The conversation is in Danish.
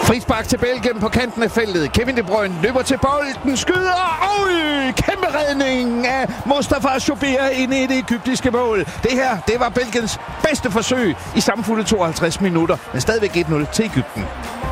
Frispark til Belgien på kanten af feltet. Kevin De Bruyne løber til bolden, skyder. Kæmpe redning af Mustafa Shobir ind i det egyptiske mål. Det her, det var Belgiens bedste forsøg i samfulde 52 minutter, men stadigvæk 1-0 til Egypten.